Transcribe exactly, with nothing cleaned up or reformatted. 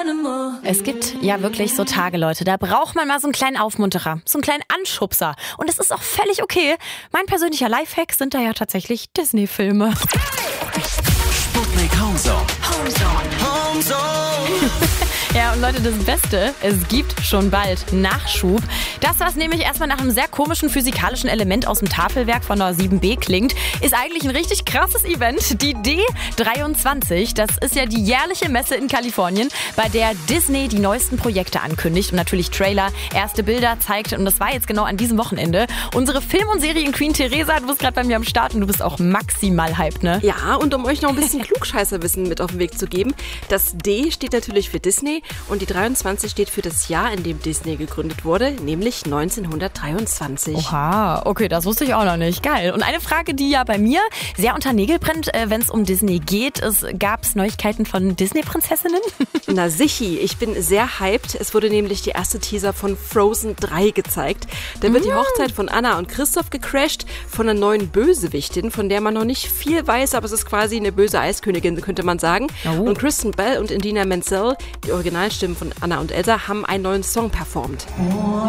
Es gibt ja wirklich so Tage, Leute, da braucht man mal so einen kleinen Aufmunterer, so einen kleinen Anschubser. Und es ist auch völlig okay. Mein persönlicher Lifehack sind da ja tatsächlich Disney-Filme. Sputnik Homezone. Homezone. Homezone. Ja, und Leute, das Beste, es gibt schon bald Nachschub. Das, was nämlich erstmal nach einem sehr komischen physikalischen Element aus dem Tafelwerk von der sieben B klingt, ist eigentlich ein richtig krasses Event. Die D dreiundzwanzig, das ist ja die jährliche Messe in Kalifornien, bei der Disney die neuesten Projekte ankündigt und natürlich Trailer, erste Bilder zeigt. Und das war jetzt genau an diesem Wochenende. Unsere Film- und Serien-Queen Theresa, du bist gerade bei mir am Start und du bist auch maximal hyped, ne? Ja, und um euch noch ein bisschen Klugscheißerwissen mit auf den Weg zu geben, das D steht natürlich für Disney und die dreiundzwanzig steht für das Jahr, in dem Disney gegründet wurde, nämlich neunzehnhundertdreiundzwanzig. Oha, okay, das wusste ich auch noch nicht. Geil. Und eine Frage, die ja bei mir sehr unter Nägel brennt, äh, wenn es um Disney geht, ist, gab es Neuigkeiten von Disney-Prinzessinnen? Na sichi, ich bin sehr hyped. Es wurde nämlich der erste Teaser von Frozen drei gezeigt. Da wird die Hochzeit von Anna und Christoph gecrashed von einer neuen Bösewichtin, von der man noch nicht viel weiß, aber es ist quasi eine böse Eiskönigin, könnte man sagen. Oh. Und Kristen Bell und Idina Menzel, die Originalstimmen von Anna und Elsa, haben einen neuen Song performt.